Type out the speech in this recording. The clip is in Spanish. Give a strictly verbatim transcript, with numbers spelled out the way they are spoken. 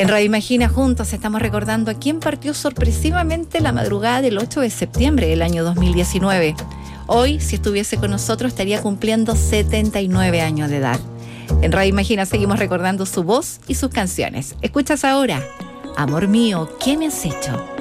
En Radio Imagina juntos estamos recordando a quien partió sorpresivamente la madrugada del ocho de septiembre del año dos mil diecinueve. Hoy, si estuviese con nosotros, estaría cumpliendo setenta y nueve años de edad. En Radio Imagina seguimos recordando su voz y sus canciones. Escuchas ahora, Amor mío, ¿qué me has hecho?